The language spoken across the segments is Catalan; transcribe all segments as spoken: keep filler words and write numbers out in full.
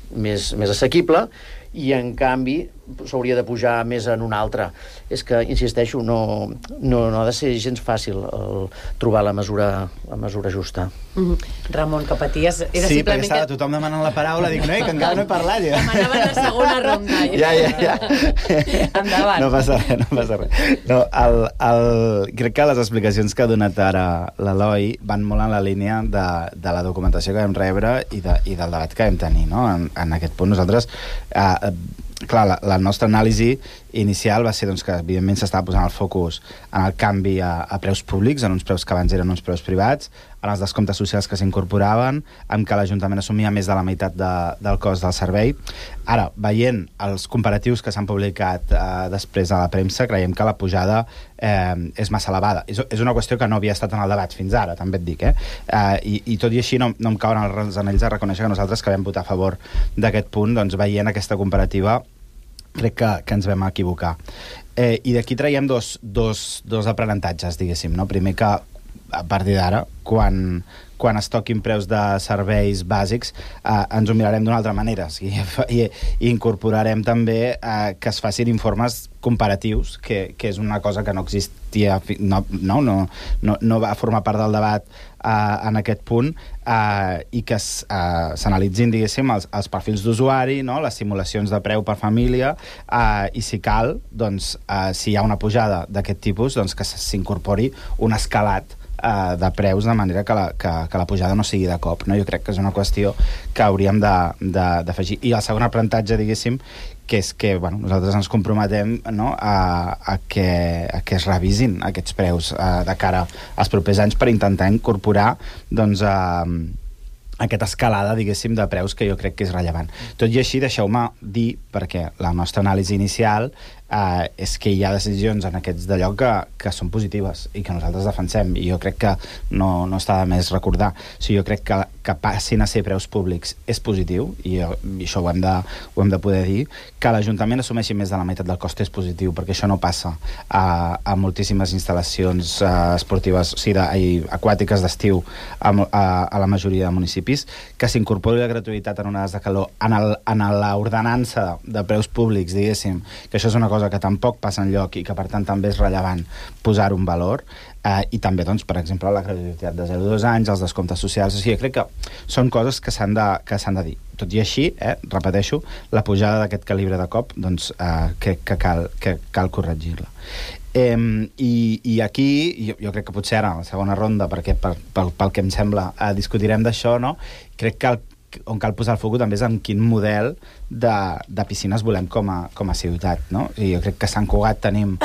més, més assequible, i en canvi s'hauria de pujar més en un altre. És que, insisteixo, no, no, no ha de ser gens fàcil el, trobar la mesura, la mesura justa. Mm-hmm. Ramon, que paties... Era sí, simplement perquè estava que... tothom demanant la paraula, dic, no, que encara no he parlat. Ja. Demanaven la segona ronda. Ja, ja, ja. Endavant. No passa res, no passa res. No, el, el, crec que les explicacions que ha donat ara l'Eloi van molt en la línia de, de la documentació que vam rebre i, de, i del debat que vam tenir, no? En, en aquest punt nosaltres... Eh, clar, la, la nostra anàlisi inicial va ser doncs, que evidentment s'estava posant el focus en el canvi a, a preus públics, en uns preus que abans eren uns preus privats, en els descomptes socials que s'incorporaven, en què l'Ajuntament assumia més de la meitat de, del cost del servei. Ara, veient els comparatius que s'han publicat eh, després a la premsa, creiem que la pujada eh, és massa elevada. És, és una qüestió que no havia estat en el debat fins ara, també et dic, eh? eh i, I tot i així no, no em cauen els anells a reconèixer que nosaltres que vam votar a favor d'aquest punt, doncs veient aquesta comparativa crec que, que ens vam equivocar. Eh, I d'aquí traiem dos, dos, dos aprenentatges, diguéssim, no? Primer que, a partir d'ara, quan, quan es toquin preus de serveis bàsics, eh, ens ho mirarem d'una altra manera. I, i, i incorporarem també eh, que es facin informes comparatius, que, que és una cosa que no existia, no, no, no, no, no va formar part del debat eh, en aquest punt, eh, i que s'analitzin, eh, diguéssim, els, els perfils d'usuari, no? Les simulacions de preu per família, eh, i si cal, doncs, eh, si hi ha una pujada d'aquest tipus, doncs que s'incorpori un escalat Uh, de preus, de manera que la, que, que la pujada no sigui de cop, no? Jo crec que és una qüestió que hauríem d'afegir. I el segon aprenentatge, diguéssim, que és que bueno, nosaltres ens comprometem, no? a, a, que, a que es revisin aquests preus uh, de cara als propers anys per intentar incorporar doncs, uh, aquesta escalada, diguéssim, de preus que jo crec que és rellevant. Tot i així, deixeu-me dir, perquè la nostra anàlisi inicial eh, és que hi ha decisions en aquests de lloc que, que són positives i que nosaltres defensem, i jo crec que no, no està de més recordar. O sigui, jo crec que, que passin a ser preus públics és positiu, i, jo, i això ho hem, de, ho hem de poder dir. Que l'Ajuntament assumeixi més de la meitat del cost és positiu, perquè això no passa a, a moltíssimes instal·lacions eh, esportives, o sigui, de, ai, aquàtiques d'estiu a, a, a la majoria de municipis. Que s'incorpori la gratuïtat en onades de calor en, el, en l'ordenança de preus públics, diguéssim, que això és una cosa que tampoc passa enlloc i que per tant també és rellevant posar un valor, eh, i també, doncs, per exemple, la gratuïtat de zero a dos anys, els descomptes socials. O sigui, crec que són coses que s'han de, que s'han de dir. Tot i així, eh, repeteixo, la pujada d'aquest calibre de cop, doncs, eh, crec que cal, que cal corregir-la. Eh, i, i aquí, jo, jo crec que potser ara, a la segona ronda, perquè per, pel, pel que em sembla, eh, discutirem d'això, no? Crec que el, on cal posar el foc també és en quin model de, de piscines volem com a, com a ciutat, no? I jo crec que a Sant Cugat tenim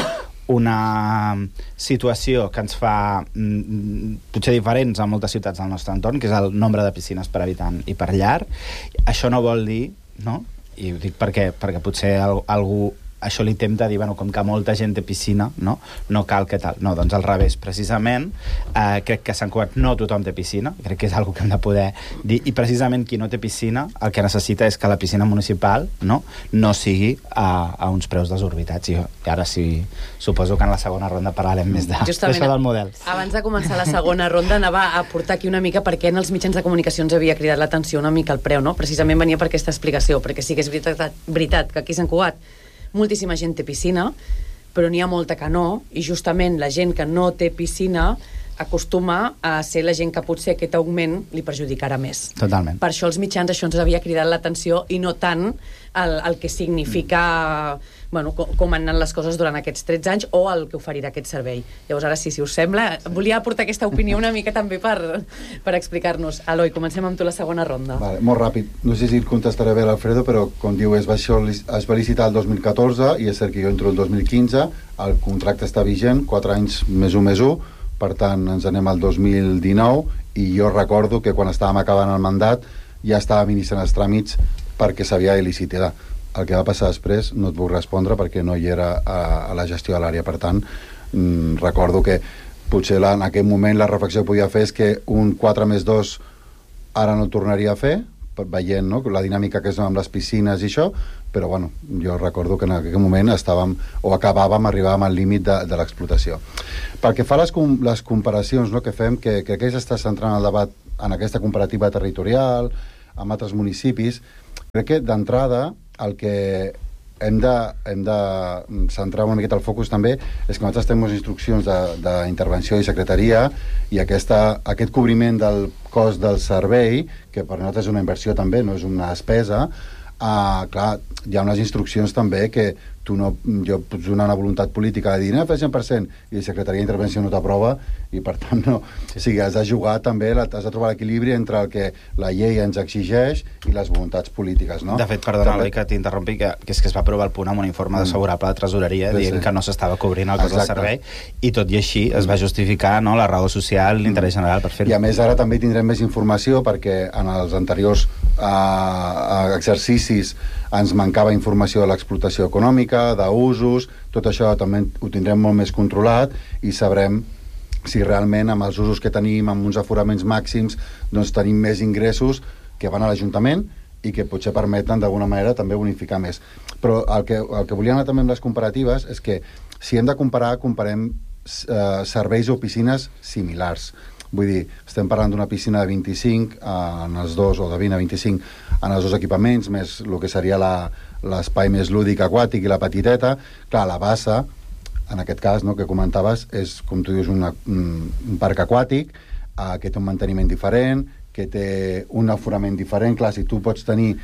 una situació que ens fa mm, potser diferents a moltes ciutats del nostre entorn, que és el nombre de piscines per habitant i per llar. Això no vol dir, no? I ho dic perquè, perquè potser al, algú això li tempta dir, bueno, com que molta gent té piscina, no? No cal que tal. No, doncs al revés, precisament, eh, crec que a Sant Cugat no tothom té piscina, crec que és una que hem de poder dir, i precisament qui no té piscina el que necessita és que la piscina municipal, no, no sigui a, a uns preus desorbitats. I, i ara sí, suposo que en la segona ronda parlarem més de, d'això del model. Abans de començar la segona ronda anava a portar aquí una mica perquè en els mitjans de comunicació ens havia cridat l'atenció una mica el preu, no? Precisament venia per aquesta explicació, perquè sí que és veritat, veritat que aquí a Sant Cugat moltíssima gent té piscina, però n'hi ha molta que no, i justament la gent que no té piscina acostuma a ser la gent que potser aquest augment li perjudicarà més. Totalment. Per això els mitjans això ens havia cridat l'atenció i no tant el, el que significa bueno, com, com han anat les coses durant aquests tretze anys o el que oferirà aquest servei. Llavors ara sí, si us sembla, volia aportar aquesta opinió una mica també per, per explicar-nos. Eloi, comencem amb tu la segona ronda. Vale, molt ràpid. No sé si el contestaré bé l'Alfredo, però com diu, es va, es va licitar el dos mil catorze i és cert que jo entro el dos mil quinze, el contracte està vigent, quatre anys més un més un, per tant ens anem al dos mil dinou, i jo recordo que quan estàvem acabant el mandat ja estàvem iniciant els tràmits perquè s'havia de licitar. El que va passar després no et puc respondre perquè no hi era a, a la gestió de l'àrea. Per tant, mmm, recordo que potser la, en aquell moment la reflexió que podia fer és que un quatre més dos ara no el tornaria a fer, veient, no?, la dinàmica que és amb les piscines i això, però bueno, jo recordo que en aquell moment estàvem, o acabàvem, arribàvem al límit de, de l'explotació. Pel que fa a les, com, les comparacions, no?, que fem, que, que aquí s'està centrant el debat en aquesta comparativa territorial, amb altres municipis, Crec que d'entrada el que hem de, hem de centrar una miqueta el focus també és que nosaltres tenim instruccions d'intervenció i secretaria i aquesta, aquest cobriment del cost del servei, que per nosaltres és una inversió també, no és una despesa, uh, clar, hi ha unes instruccions també que tu no, jo pots donar una voluntat política de dir no, fer cent per cent, i la secretaria d'intervenció no t'aprova, i per tant no. Sí. O sigui, has de jugar també, has de trobar l'equilibri entre el que la llei ens exigeix i les voluntats polítiques, no? De fet, perdona, Eloi, que t'interrompi, que, que és que es va aprovar el punt amb un informe mm. desfavorable de tresoreria sí, dient sí. que no s'estava cobrint el cost del servei, i tot i així es va justificar, no, la raó social, l'interès general per fer-ho. I a més ara també tindrem més informació perquè en els anteriors uh, exercicis ens mancava informació de l'explotació econòmica, d'usos, tot això també ho tindrem molt més controlat i sabrem si realment amb els usos que tenim, amb uns aforaments màxims, doncs tenim més ingressos que van a l'Ajuntament i que potser permeten d'alguna manera també bonificar més. Però el que, el que volia anar també amb les comparatives és que si hem de comparar, comparem eh, serveis o piscines similars. Vull dir, estem parlant d'una piscina de vint-i-cinc en els dos, o de vint a vint-i-cinc en els dos equipaments, més el que seria l'espai més lúdic aquàtic i la petiteta. Clar, la bassa, en aquest cas, no, que comentaves, és, com tu dius, una, un, un parc aquàtic eh, que té un manteniment diferent, que té un aforament diferent. Clar, si tu pots tenir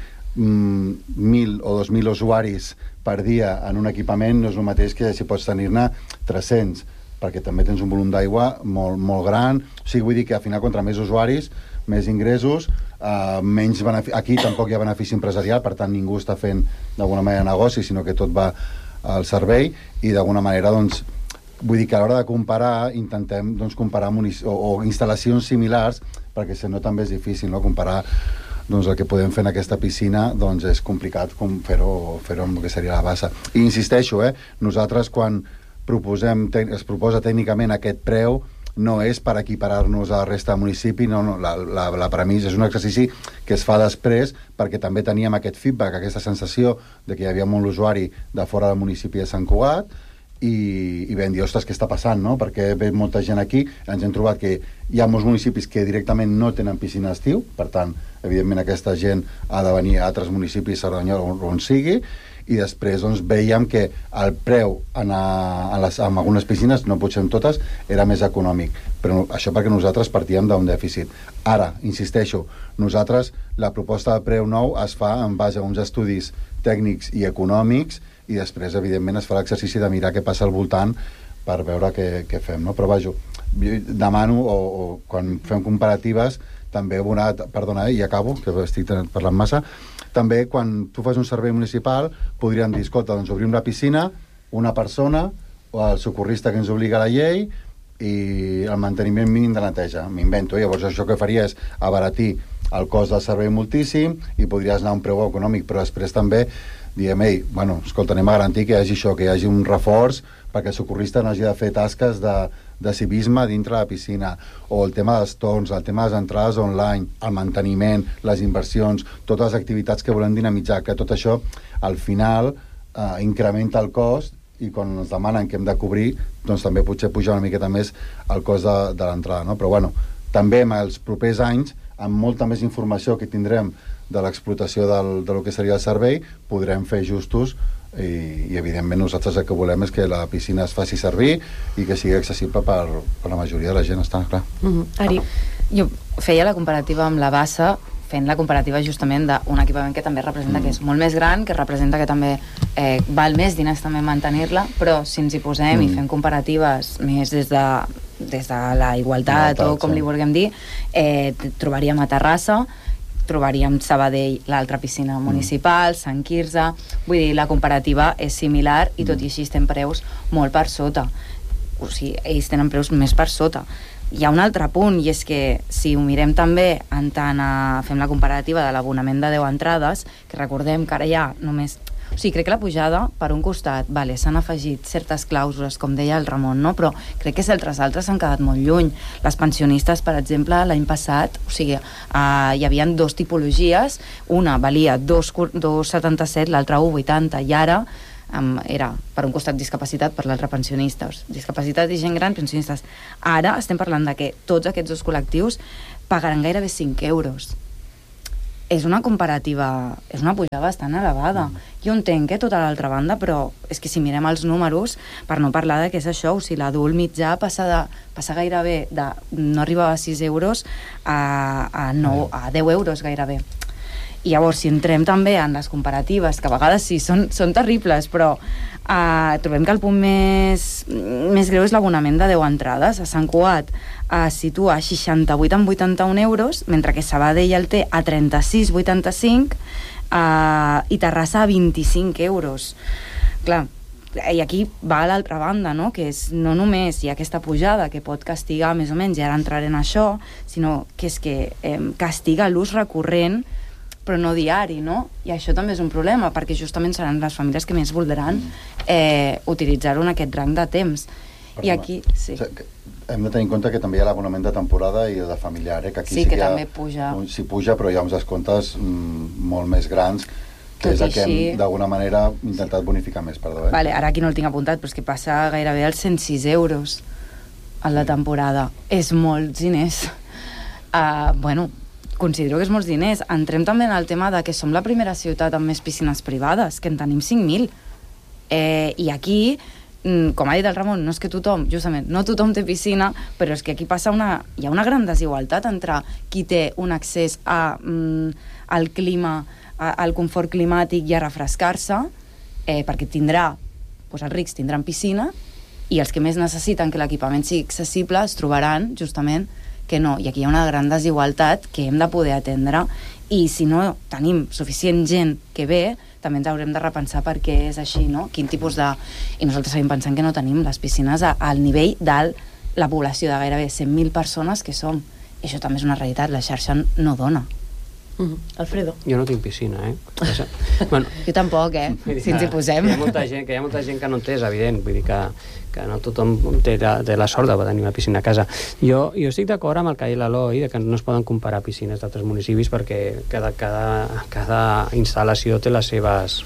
mm, mil o dos mil usuaris per dia en un equipament, no és el mateix que si pots tenir-ne tres-cents, perquè també tens un volum d'aigua molt, molt gran. O sigui, vull dir que al final, contra més usuaris, més ingressos, eh, menys benefici. Aquí tampoc hi ha benefici empresarial, per tant ningú està fent d'alguna manera negoci, sinó que tot va al servei, i d'alguna manera, doncs, vull dir que a l'hora de comparar, intentem doncs, comparar munic- o, o instal·lacions similars, perquè si no també és difícil, no? Comparar doncs, el que podem fer en aquesta piscina, doncs és complicat com fer-ho fer-ho amb el que seria la bassa. I insisteixo, eh, nosaltres quan proposem, es proposa tècnicament aquest preu, no és per equiparar-nos a la resta del municipi, no, no, la, la, la premissa és un exercici que es fa després perquè també teníem aquest feedback, aquesta sensació de que hi havia molt usuari de fora del municipi de Sant Cugat i, i vam dir, ostres, què està passant, no? Perquè ve molta gent aquí, ens hem trobat que hi ha molts municipis que directament no tenen piscina d'estiu, per tant, evidentment aquesta gent ha de venir a altres municipis, Cerdanyola o on sigui, i després doncs, veiem que el preu en, a, en, les, en algunes piscines, no potser en totes, era més econòmic. Però això perquè nosaltres partíem d'un dèficit. Ara, insisteixo, nosaltres la proposta de preu nou es fa en base a uns estudis tècnics i econòmics i després, evidentment, es fa l'exercici de mirar què passa al voltant per veure què, què fem. No? Però, vaja, jo demano, o, o quan fem comparatives, també bona, perdona, i acabo, que estic parlant massa, també quan tu fas un servei municipal podríem dir, escolta, doncs obrim la piscina, una persona o el socorrista que ens obliga a la llei i el manteniment mínim de neteja, m'invento. Llavors això que faria és abaratir el cost del servei moltíssim i podries anar a un preu econòmic, però després també diem, ei, bueno, escolta, anem a garantir que hi hagi això, que hi hagi un reforç perquè el socorrista no hagi de fer tasques de, de civisme dintre la piscina, o el tema dels torns, el tema de les entrades online, el manteniment, les inversions, totes les activitats que volem dinamitzar, que tot això al final eh, incrementa el cost i quan ens demanen que hem de cobrir, doncs també potser puja una miqueta més el cost de, de l'entrada, no? Però bueno, també en els propers anys, amb molta més informació que tindrem de l'explotació del, de lo que seria el servei, podrem fer ajustos i, i evidentment nosaltres el que volem és que la piscina es faci servir i que sigui accessible per, per la majoria de la gent, està clar. Mm-hmm. Ari, jo feia la comparativa amb la bassa, fent la comparativa justament d'un equipament que també representa mm. que és molt més gran, que representa que també eh, val més diners també mantenir-la, però si ens hi posem mm. i fem comparatives més des de, des de la igualtat o com sí. li vulguem dir, eh, trobaríem a Terrassa, trobaríem Sabadell, l'altra piscina municipal, mm. Sant Quirze, vull dir, la comparativa és similar i tot i així estem preus molt per sota. O sigui, ells tenen preus més per sota. Hi ha un altre punt, i és que si ho mirem també en tant a... fem la comparativa de l'abonament de deu entrades, que recordem que ara hi ha només... O sigui, crec que la pujada, per un costat, vale, s'han afegit certes clàusules, com deia el Ramon, no? Però crec que altres altres s'han quedat molt lluny. Les pensionistes, per exemple, l'any passat, o sigui, eh, hi havia dos tipologies, una valia dos coma setanta-set, l'altra un coma vuitanta, i ara um, era, per un costat, discapacitat, per l'altre pensionistes. Discapacitat i gent gran, pensionistes. Ara estem parlant de que tots aquests dos col·lectius pagaran gairebé cinc euros. és una comparativa, és una pujada bastant elevada. Mm. Jo entenc que tota l'altra banda, però és que si mirem els números, per no parlar de què és això, o sigui, l'adult mitjà passa, de, passa gairebé de no arribar a sis euros a, a, nou, a deu euros gairebé. I llavors, si entrem també en les comparatives, que a vegades sí, són, són terribles, però uh, trobem que el punt més, més greu és l'abonament de deu entrades. A Sant Cugat uh, situa a seixanta-vuit coma vuitanta-un euros, mentre que Sabadell el té a trenta-sis coma vuitanta-cinc uh, i Terrassa a vint-i-cinc euros. Clar, i aquí va a l'altra banda, no? Que és no només hi ha aquesta pujada que pot castigar més o menys, i ara entraré en això, sinó que és que eh, castiga l'ús recurrent però no diari, no? I això també és un problema, perquè justament seran les famílies que més voldran eh, utilitzar-ho en aquest rang de temps. Perdona. I aquí, sí. O sigui, hem de tenir en compte que també hi ha l'abonament de temporada i el de familiar, eh? Que aquí sí, sí que, que també ha, puja. Sí, puja, però hi ha uns descomptes mm, molt més grans, que Tot és el que així... hem, d'alguna manera, intentat bonificar més, perdó, eh? Vale, ara aquí no el tinc apuntat, però és que passa gairebé als cent sis euros a la temporada. És molts diners. Uh, bueno, considero que és molts diners. Entrem també en el tema de que som la primera ciutat amb més piscines privades, que en tenim cinc mil. Eh, I aquí, com ha dit el Ramon, no és que tothom, justament, no tothom té piscina, però és que aquí passa una, hi ha una gran desigualtat entre qui té un accés a, mm, al clima, a, al confort climàtic i a refrescar-se, eh, perquè tindrà, doncs els rics tindran piscina, i els que més necessiten que l'equipament sigui accessible es trobaran, justament, que no, i aquí hi ha una gran desigualtat que hem de poder atendre, i si no tenim suficient gent que ve, també ens haurem de repensar per què és així, no? Quin tipus de... I nosaltres seguim pensant que no tenim les piscines a, al nivell de la població de gairebé cent mil persones que som. I això també és una realitat, la xarxa no dona. Mm-hmm. Alfredo? Jo no tinc piscina, eh? Bueno, jo tampoc, eh? Si ens hi posem. Que hi ha molta gent que, hi ha molta gent que no en té, és evident, vull dir que, que no tothom té la, té la sort de tenir una piscina a casa. Jo, jo estic d'acord amb el que ha dit l'Eloi, de que no es poden comparar piscines d'altres municipis perquè cada, cada, cada instal·lació té les seves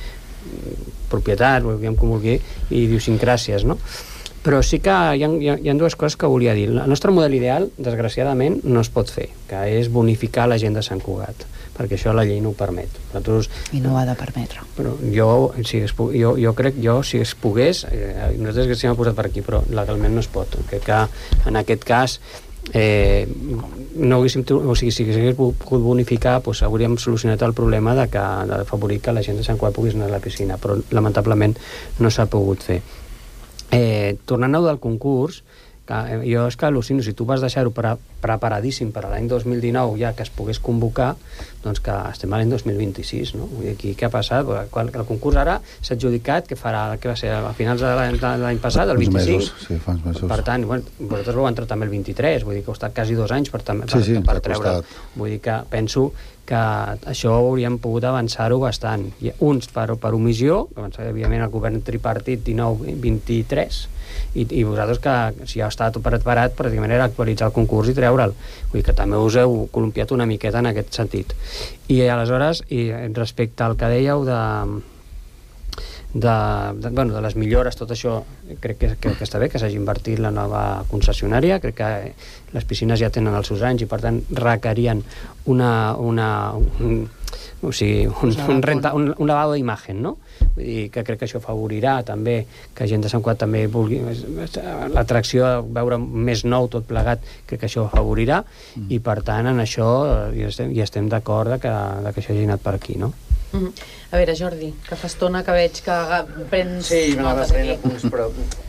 propietats, vulguem com vulgui, i idiosincràsies, no? Però sí que hi ha, hi, ha, hi ha dues coses que volia dir. El nostre model ideal, desgraciadament, no es pot fer, que és bonificar la gent de Sant Cugat, perquè això la llei no ho permet. Nosaltres, I no ho ha de permetre. Però jo, si es, jo, jo crec, jo, si es pogués, eh, nosaltres que s'hi hem posat per aquí, però legalment no es pot. Crec que en aquest cas eh, no haguéssim, o sigui, si s'hagués pogut bonificar, doncs hauríem solucionat el problema de que d'afavorir que la gent de Sant Cugat pogués anar a la piscina, però lamentablement no s'ha pogut fer. Eh, tornant a del concurs, que, eh, jo és que al·lucino, si tu vas deixar-ho pre preparadíssim per a l'any dos mil dinou ja que es pogués convocar, doncs que estem a l'any dos mil vint-i-sis, no? Vull dir, aquí què ha passat? Quan el concurs ara s'ha adjudicat, que farà, que va ser a finals de l'any passat, el vint-i-cinc, mesos, sí, fa uns mesos. Per tant, bueno, vosaltres vau entrar també el vint-i-tres, vull dir que heu estat quasi dos anys per, per, sí, sí, per treure. Vull dir que penso que això hauríem pogut avançar-ho bastant. Uns per, per omissió, evidentment el govern tripartit dinou vint-i-tres, i, i vosaltres que si ja està tot preparat, pràcticament era actualitzar el concurs i treure'l. Vull dir que també us heu columpiat una miqueta en aquest sentit. I aleshores, i respecte al que dèieu de... De, de, bueno, de les millores, tot això crec que, que, que està bé, que s'hagi invertit la nova concessionària, crec que les piscines ja tenen els seus anys i per tant requerien una, una un, o sigui, un, un, renta, un, un lavado d'imatge, no? Vull dir que crec que això afavorirà també que gent de Sant Cugat també vulgui l'atracció de veure més nou tot plegat, crec que això afavorirà mm. i per tant en això hi estem, hi estem d'acord de que, de que això hagi anat per aquí, no? Mm-hmm. A veure, Jordi, que fa estona que veig que prens... Sí, m'anava prenent apunts, però...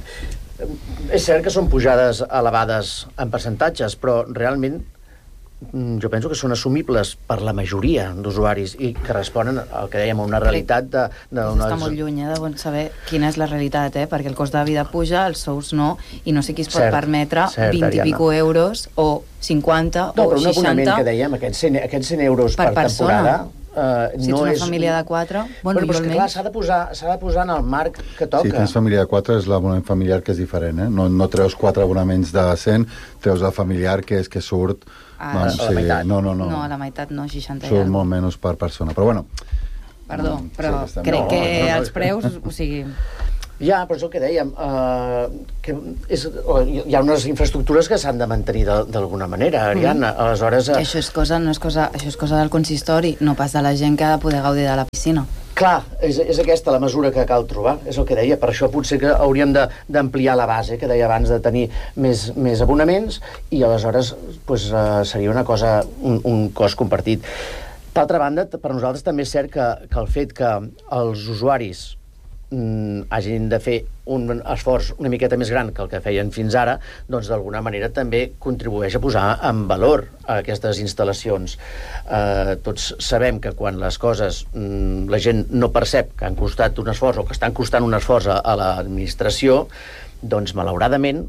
És cert que són pujades elevades en percentatges, però realment jo penso que són assumibles per la majoria d'usuaris i que responen al que dèiem, a una realitat de... de una... Està molt lluny, eh, de saber quina és la realitat, eh, perquè el cost de vida puja, els sous no, i no sé qui es pot cert, permetre cert, vint i pico euros o cinquanta no, o però un seixanta... abonament que dèiem, aquests cent, aquests cent euros per, per temporada... Uh, si no ets una és... família de quatre... Bueno, bueno, però és que clar, s'ha de, posar, s'ha de posar en el marc que toca. Si tens família de quatre és l'abonament familiar que és diferent, eh? No, no treus quatre abonaments de cent, treus el familiar que és que surt... Ah, no, a sí, la meitat. No, no, no. No, a la meitat no, seixanta. Surt molt menys per persona, però bueno... Perdó, mm, però sí, crec no, que no, no, els preus, o sigui... Ja, però és el que dèiem, eh, que és, hi ha unes infraestructures que s'han de mantenir d'alguna manera, Ariadna. Mm. Aleshores... Eh... Això és cosa, no és cosa, això és cosa del consistori, no pas de la gent que ha de poder gaudir de la piscina. Clar, és, és aquesta la mesura que cal trobar, és el que deia, per això potser que hauríem d'ampliar la base, que deia abans, de tenir més, més abonaments, i aleshores pues, uh, seria una cosa, un, un cost compartit. D'altra banda, per nosaltres també és cert que, que el fet que els usuaris mm, hagin de fer un esforç una miqueta més gran que el que feien fins ara, doncs d'alguna manera també contribueix a posar en valor aquestes instal·lacions. Eh, tots sabem que quan les coses mm, la gent no percep que han costat un esforç o que estan costant un esforç a, a l'administració, doncs malauradament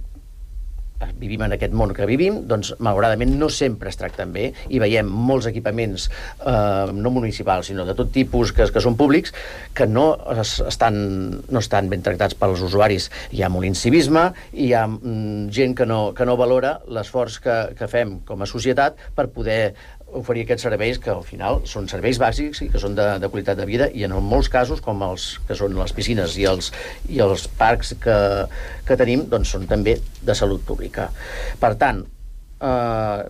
vivim en aquest món que vivim, doncs malauradament no sempre es tracten bé i veiem molts equipaments eh, no municipals, sinó de tot tipus que, que són públics, que no es, estan, no estan ben tractats pels usuaris. Hi ha molt incivisme, hi ha mm, gent que no, que no valora l'esforç que, que fem com a societat per poder oferir aquests serveis que al final són serveis bàsics i que són de, de qualitat de vida, i en molts casos, com els que són les piscines i els, i els parcs que, que tenim, doncs són també de salut pública. Per tant, eh,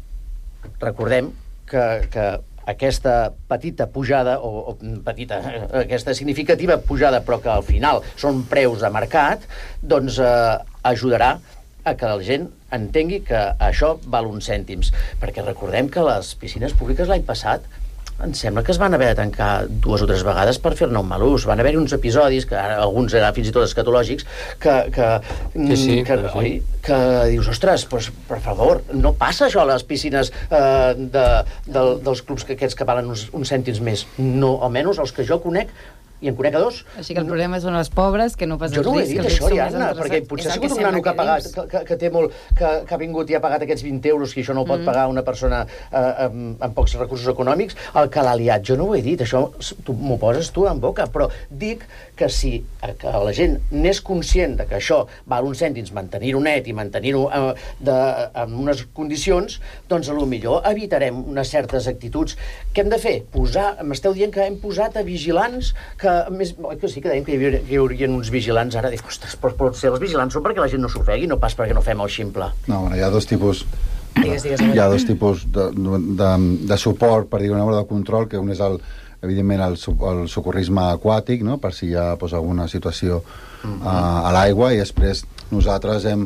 recordem que, que aquesta petita pujada, o, o petita, aquesta significativa pujada, però que al final són preus de mercat, doncs eh, ajudarà a que la gent entengui que això val uns cèntims. Perquè recordem que les piscines públiques l'any passat em sembla que es van haver de tancar dues o tres vegades per fer-ne un mal ús. Van haver-hi uns episodis, que ara alguns eren fins i tot escatològics, que, que, sí, sí, que, sí. oi, que dius, ostres, pues, per favor, no passa això a les piscines eh, de, de, dels clubs que aquests que valen uns, uns cèntims més. No, almenys els que jo conec, i en conec a dos. Així que el problema són les pobres, que no pas jo els no ho he rics. dit, això, Ariadna, perquè potser ha sigut un nano que ha pagat, que, que, que té molt, que, que ha vingut i ha pagat aquests vint euros, que això no ho pot mm. pagar una persona eh, amb, amb pocs recursos econòmics, el que l'ha liat. Jo no ho he dit, això m'ho poses tu en boca, però dic que si que la gent n'és conscient de que això val uns cèntims, mantenir-ho net i mantenir-ho eh, de, en unes condicions, doncs a lo millor evitarem unes certes actituds. Què hem de fer? Posar, m'esteu dient que hem posat a vigilants que més, que sí que dèiem que hi havia, que hi haurien uns vigilants ara, dic, ostres, però potser els vigilants són perquè la gent no s'ofegui, no pas perquè no fem el ximple. No, bueno, hi ha dos tipus digues, digues, hi ha dos tipus de, de, de suport, per dir-ho, de control, que un és el, evidentment el, el socorrisme aquàtic, no? Per si hi ha pues, alguna situació uh, a l'aigua, i després nosaltres hem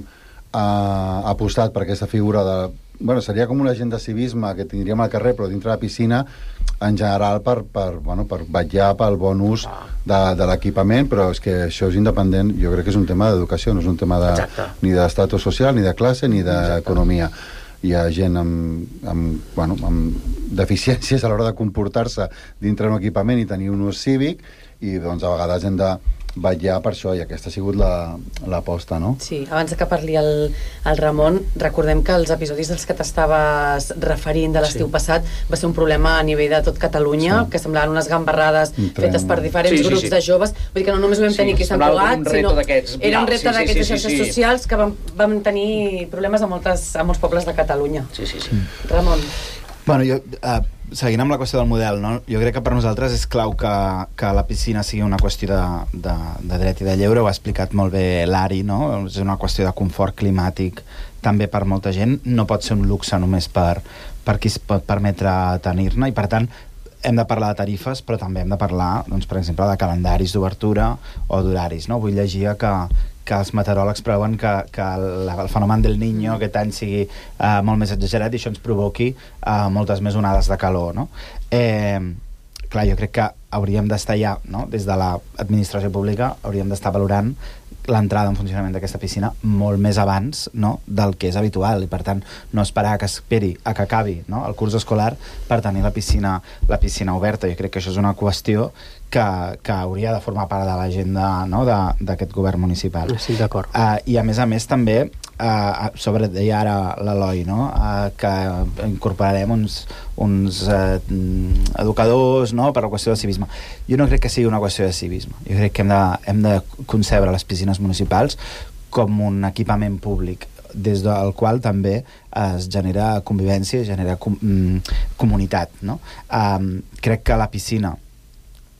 uh, apostat per aquesta figura de... Bueno, seria com un agent de civisme que tindríem al carrer, però dintre la piscina, en general per, per, bueno, per vetllar pel bon ús de, de l'equipament, però és que això és independent, jo crec que és un tema d'educació, no és un tema de, ni d'estatus social, ni de classe, ni d'economia. Hi ha gent amb, amb, bueno, amb deficiències a l'hora de comportar-se dintre d'un equipament i tenir un ús cívic, i doncs a vegades hem de vetllar per això, i aquesta ha sigut l'aposta, no? Sí, abans que parli el, el Ramon, recordem que els episodis dels que t'estaves referint de l'estiu sí. passat va ser un problema a nivell de tot Catalunya, sí. que semblaven unes gambarrades fetes per diferents sí, sí, grups sí. de joves. Vull dir que no només ho vam sí, tenir aquí a Sant Cugat, sinó era un repte d'aquests sí, sí, xarxes sí, sí. socials que vam, vam tenir problemes a, moltes, a molts pobles de Catalunya. Sí, sí, sí. Ramon. Bueno, jo... Uh, seguint amb la qüestió del model, no? Jo crec que per nosaltres és clau que, que la piscina sigui una qüestió de, de, de dret i de lleure, ho ha explicat molt bé l'Ari, no? És una qüestió de confort climàtic també per molta gent, no pot ser un luxe només per, per qui es pot permetre tenir-ne, i per tant hem de parlar de tarifes, però també hem de parlar, doncs, per exemple, de calendaris d'obertura o d'horaris, no? Vull llegir que que els meteoròlegs preuen que, que el, el fenomen del Niño aquest any sigui uh, molt més exagerat i això ens provoqui uh, moltes més onades de calor, no? Eh, clar, jo crec que hauríem d'estar ja, no? Des de l'administració pública hauríem d'estar valorant l'entrada en funcionament d'aquesta piscina molt més abans, no? Del que és habitual, i per tant no esperar que esperi a que acabi, no? El curs escolar per tenir la piscina, la piscina oberta. Jo crec que això és una qüestió que, que hauria de formar part de l'agenda, no? d'aquest govern municipal. Sí, d'acord. Uh, I a més a més també uh, sobre, deia ara l'Eloi, no? uh, que incorporarem uns, uns uh, educadors, no? Per la qüestió del civisme. Jo no crec que sigui una qüestió de civisme. Jo crec que hem de, hem de concebre les piscines municipals com un equipament públic des del qual també es genera convivència, es genera com, mm, comunitat, no? Um, crec que la piscina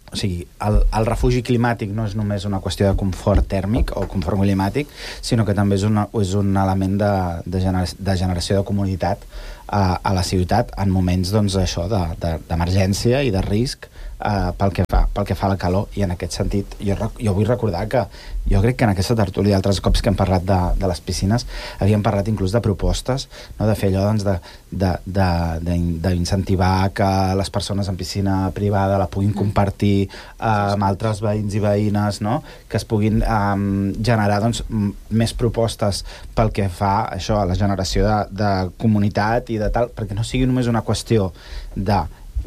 o sigui, el, el refugi climàtic no és només una qüestió de confort tèrmic o confort climàtic, sinó que també és, una, és un element de, de, gener, de generació de comunitat a, a la ciutat en moments, doncs, això, d'emergència de, de, i de risc eh, pel, que fa, pel que fa a la calor. I en aquest sentit, jo, jo vull recordar que jo crec que en aquesta tertúlia, altres cops que hem parlat de, de les piscines, havíem parlat inclús de propostes, no? De fer allò, doncs, d'incentivar que les persones en piscina privada la puguin compartir eh, amb altres veïns i veïnes, no? Que es puguin eh, generar, doncs, més propostes pel que fa això, a la generació de, de comunitat i de tal, perquè no sigui només una qüestió de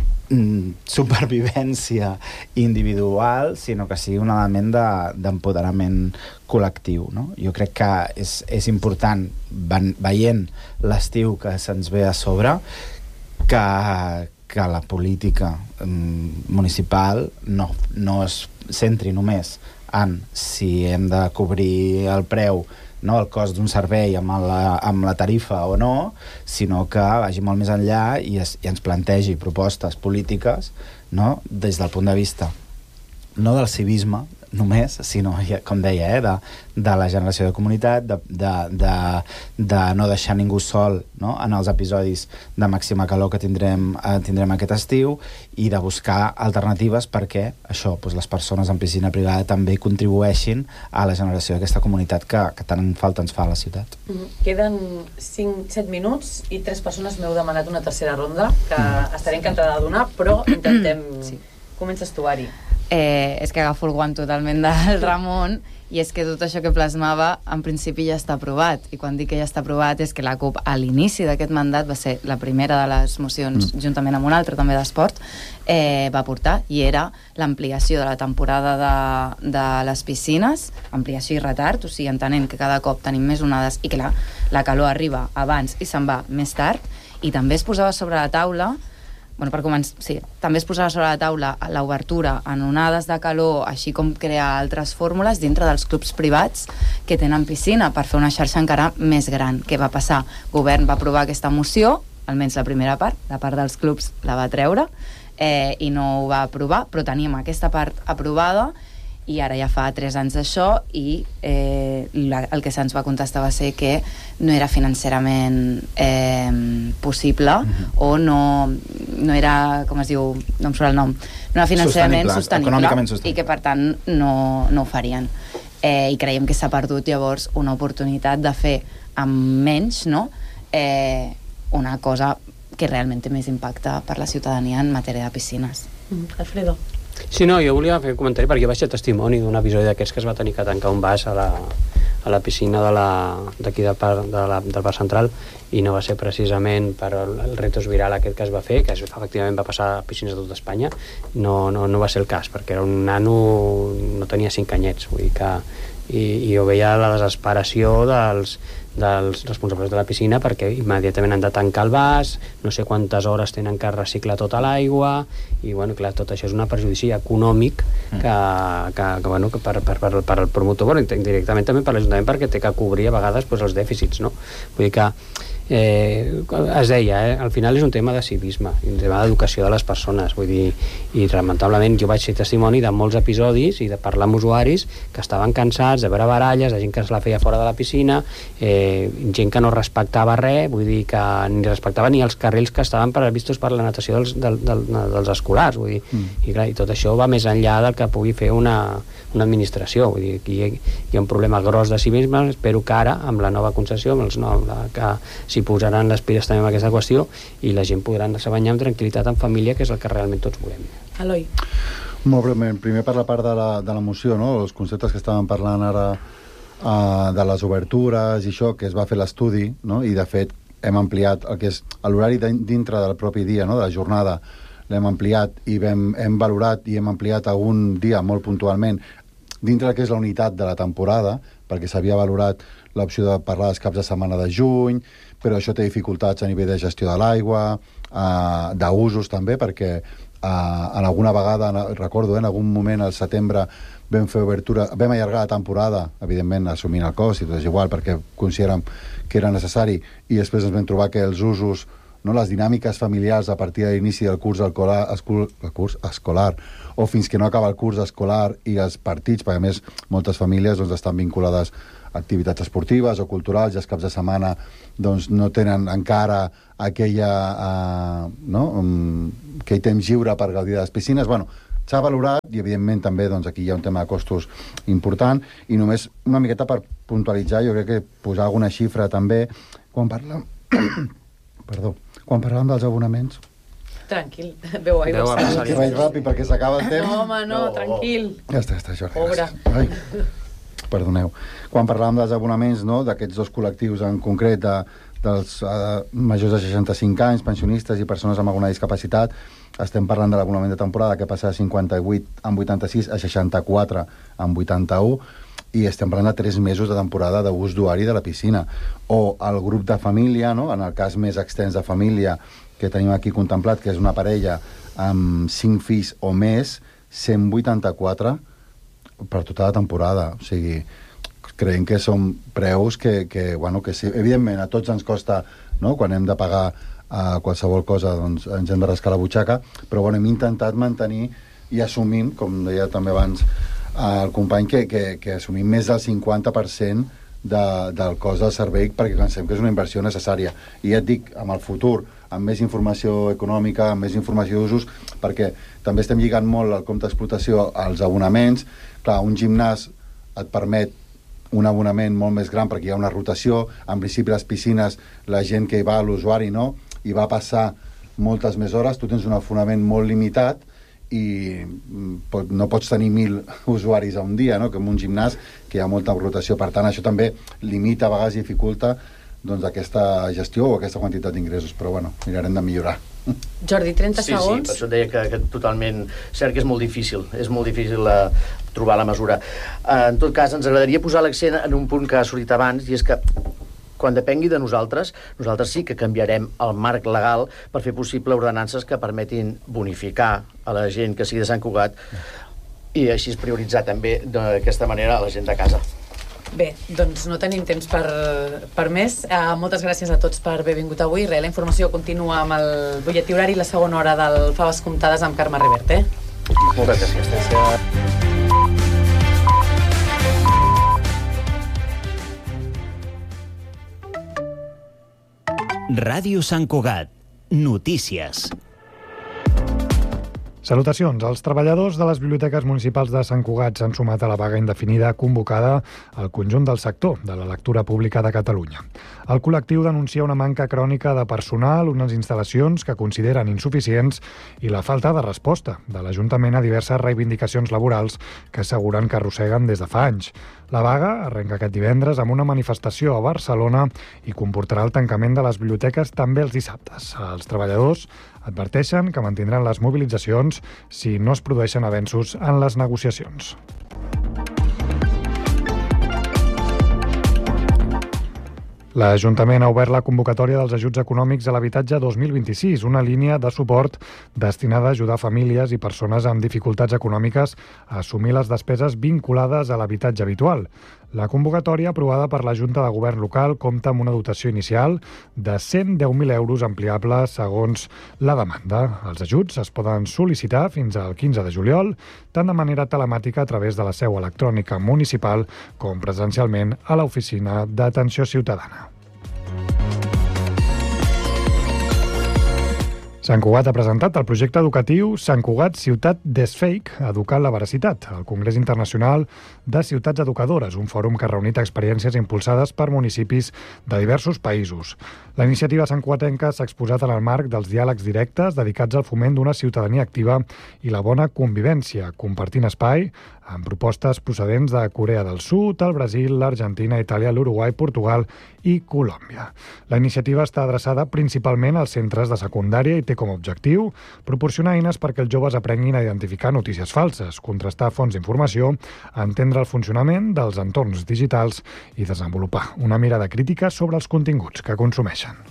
supervivència individual, sinó que sigui un element d'empoderament de, col·lectiu, no? Jo crec que és, és important, veient l'estiu que se'ns ve a sobre, que, que la política mm, municipal no, no es centri només en si hem de cobrir el preu, no, el cost d'un servei amb la, amb la tarifa o no, sinó que vagi molt més enllà i, es, i ens plantegi propostes polítiques, no, des del punt de vista no del civisme només, sinó, com deia, eh, de, de la generació de comunitat, de, de, de, de no deixar ningú sol, no, en els episodis de màxima calor que tindrem, eh, tindrem aquest estiu, i de buscar alternatives perquè això, doncs, les persones en piscina privada també contribueixin a la generació d'aquesta comunitat que, que tant falta ens fa a la ciutat. Mm-hmm. Queden cinc set minuts i tres persones m'heu demanat una tercera ronda que mm. estaré encantada de donar, però intentem... Sí. Comences tu, Ari. Eh, és que agafo el guant totalment del Ramon, i és que tot això que plasmava en principi ja està aprovat, i quan dic que ja està aprovat és que la CUP a l'inici d'aquest mandat va ser la primera de les mocions, mm. juntament amb una altra també d'esport, eh, va portar, i era l'ampliació de la temporada de, de les piscines, ampliació i retard, o sigui, entenent que cada cop tenim més onades i que la, la calor arriba abans i se'n va més tard, i també es posava sobre la taula Bueno, per començar, sí, també es posava sobre la taula l'obertura en onades de calor, així com crear altres fórmules dintre dels clubs privats que tenen piscina per fer una xarxa encara més gran. Què va passar? El govern va aprovar aquesta moció, almenys la primera part, la part dels clubs la va treure, eh, i no ho va aprovar, però teníem aquesta part aprovada, i ara ja fa tres anys d'això, i eh, la, el que se'ns va contestar va ser que no era financerament eh, possible, mm-hmm. o no, no era, com es diu, no em surt el nom, no era financerament sostenible, sostenible, i que per tant no, no ho farien. Eh, I creiem que s'ha perdut llavors una oportunitat de fer amb menys, no? eh, una cosa que realment té més impacte per la ciutadania en matèria de piscines. Mm, Alfredo. Sí, no, jo volia fer un comentari perquè jo vaig ser testimoni d'un episodi d'aquests que es va tenir que tancar un vas a la, a la piscina d'aquí de del, par, de la, del Parc Central, i no va ser precisament per el, el retos viral aquest que es va fer, que es, efectivament va passar a piscines de tot Espanya. No, no, no va ser el cas, perquè era un nano, no tenia cinc anyets, vull dir que, i, i jo veia la desesperació dels, dels responsables de la piscina perquè immediatament han de tancar el vas, no sé quantes hores tenen que reciclar tota l'aigua, i bueno, clar, tot això és un perjudici econòmic que, que, que, bueno, que per, per, per, per el promotor, bueno, indirectament també per l'Ajuntament, perquè té que cobrir a vegades pues, els dèficits, no? Vull dir que eh, es deia, eh, al final és un tema de civisme, un tema d'educació de les persones, vull dir, i lamentablement jo vaig ser testimoni de molts episodis i de parlar amb usuaris que estaven cansats de veure baralles, de gent que se la feia fora de la piscina, eh, gent que no respectava res, vull dir que ni respectava ni els carrils que estaven previstos per la natació dels, del, del, dels escolars, vull dir, mm. i, clar, i tot això va més enllà del que pugui fer una, una administració, vull dir, aquí hi, hi ha un problema gros de civisme. Espero que ara, amb la nova concessió, amb els nous, la, que s'hi posaran les piles també amb aquesta qüestió, i la gent podran anar-se a banyar amb tranquil·litat en família, que és el que realment tots volem. Eloi. Molt breument, primer per la part de la, de la moció, no? Els conceptes que estàvem parlant ara uh, de les obertures i això, que es va fer l'estudi, no? I de fet hem ampliat el que és l'horari dintre del propi dia, no? De la jornada, l'hem ampliat i hem, hem valorat i hem ampliat algun dia molt puntualment dintre del que és la unitat de la temporada, perquè s'havia valorat l'opció de parlar dels caps de setmana de juny, però això té dificultats a nivell de gestió de l'aigua, uh, d'usos també, perquè uh, en alguna vegada, recordo, eh, en algun moment al setembre vam fer obertura, vam allargar la temporada, evidentment assumint el cost i tot és igual, perquè considerem que era necessari, i després ens vam trobar que els usos no? Les dinàmiques familiars a partir de l'inici del curs escolar, escol, el curs escolar o fins que no acaba el curs escolar i els partits, perquè a més moltes famílies doncs, estan vinculades a activitats esportives o culturals i els caps de setmana doncs, no tenen encara aquella, uh, no? um, aquell temps lliure per gaudir de les piscines. Bueno, s'ha valorat i evidentment també doncs, aquí hi ha un tema de costos important i només una miqueta per puntualitzar, jo crec que posar alguna xifra també quan parlem perdó, quan parlàvem dels abonaments. Tranquil, veu aigua. Veu aigua. Que vaig ràpid perquè s'acaba el temps. No, home, no, no, tranquil. Ja està, ja està, Jordi. Pobre. Ai, perdoneu. Quan parlàvem dels abonaments, no?, d'aquests dos col·lectius en concret, de, dels uh, majors de seixanta-cinc anys, pensionistes i persones amb alguna discapacitat, estem parlant de l'abonament de temporada que passa de cinquanta-vuit amb vuitanta-sis a seixanta-quatre amb vuitanta-u, i estem parlant de tres mesos de temporada d'ús d'usuari de la piscina. O el grup de família, no?, en el cas més extens de família que tenim aquí contemplat, que és una parella amb cinc fills o més, cent vuitanta-quatre per tota la temporada. O sigui, creiem que són preus que, que, bueno, que sí, evidentment a tots ens costa, no?, quan hem de pagar uh, qualsevol cosa, doncs ens hem de rascar la butxaca, però bueno, hem intentat mantenir i assumim, com deia també abans uh, el company, que, que, que assumim més del cinquanta per cent de, del cost del servei, perquè pensem que és una inversió necessària. I ja et dic, amb el futur, amb més informació econòmica, amb més informació d'usos, perquè també estem lligant molt el compte d'explotació als abonaments. Clar, un gimnàs et permet un abonament molt més gran perquè hi ha una rotació. En principi, les piscines, la gent que hi va, l'usuari, no?, hi va passar moltes més hores. Tu tens un abonament molt limitat i pot, no pots tenir mil usuaris a un dia, no?, com un gimnàs que hi ha molta rotació. Per tant, això també limita, a vegades dificulta doncs, aquesta gestió o aquesta quantitat d'ingressos, però bueno, mirarem de millorar. Jordi, trenta sí, segons. Sí, per això deia que, que totalment cert que és molt difícil, és molt difícil uh, trobar la mesura. Uh, en tot cas, ens agradaria posar l'accent en un punt que ha sortit abans, i és que quan depengui de nosaltres, nosaltres sí que canviarem el marc legal per fer possible ordenances que permetin bonificar a la gent que sigui de Sant Cugat i així prioritzar també d'aquesta manera a la gent de casa. Bé, doncs no tenim temps per, per més. Uh, moltes gràcies a tots per haver vingut avui. Re, la informació continua amb el butlletí horari i la segona hora del Faves Comptades amb Carme Reverte. Moltes gràcies. Ràdio Sant Cugat. Notícies. Salutacions. Els treballadors de les biblioteques municipals de Sant Cugat s'han sumat a la vaga indefinida convocada al conjunt del sector de la lectura pública de Catalunya. El col·lectiu denuncia una manca crònica de personal, unes instal·lacions que consideren insuficients i la falta de resposta de l'Ajuntament a diverses reivindicacions laborals que asseguren que arrosseguen des de fa anys. La vaga arrenca aquest divendres amb una manifestació a Barcelona i comportarà el tancament de les biblioteques també els dissabtes. Els treballadors adverteixen que mantindran les mobilitzacions si no es produeixen avenços en les negociacions. L'Ajuntament ha obert la convocatòria dels ajuts econòmics a l'habitatge dos mil vint-i-sis, una línia de suport destinada a ajudar famílies i persones amb dificultats econòmiques a assumir les despeses vinculades a l'habitatge habitual. La convocatòria aprovada per la Junta de Govern local compta amb una dotació inicial de cent deu mil euros ampliable segons la demanda. Els ajuts es poden sol·licitar fins al quinze de juliol, tant de manera telemàtica a través de la seu electrònica municipal com presencialment a l'Oficina d'Atenció Ciutadana. Sant Cugat ha presentat el projecte educatiu Sant Cugat Ciutat Desfake, Educant la Veracitat, al Congrés Internacional de Ciutats Educadores, un fòrum que ha reunit experiències impulsades per municipis de diversos països. La iniciativa santcugatenca s'ha exposat en el marc dels diàlegs directes dedicats al foment d'una ciutadania activa i la bona convivència, compartint espai amb propostes procedents de Corea del Sud, el Brasil, l'Argentina, Itàlia, l'Uruguai, Portugal i Colòmbia. La iniciativa està adreçada principalment als centres de secundària i té com a objectiu proporcionar eines perquè els joves aprenguin a identificar notícies falses, contrastar fonts d'informació, entendre el funcionament dels entorns digitals i desenvolupar una mirada crítica sobre els continguts que consumeixen.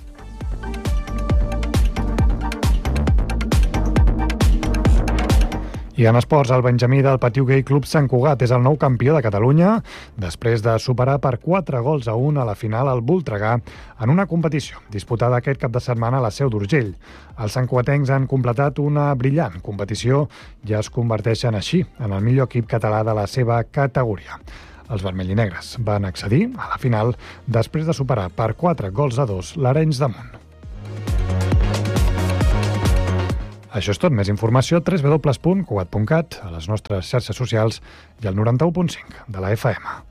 I en esports, el Benjamí del Patiu Gai Club Sant Cugat és el nou campió de Catalunya després de superar per quatre gols a un a la final al Voltregà en una competició disputada aquest cap de setmana a la Seu d'Urgell. Els santcugatencs han completat una brillant competició i es converteixen així en el millor equip català de la seva categoria. Els vermellinegres van accedir a la final després de superar per quatre gols a dos l'Arenys de Munt. Això és tot. Més informació a w w w punt cugat punt cat, a les nostres xarxes socials i al noranta-u punt cinc de la F M.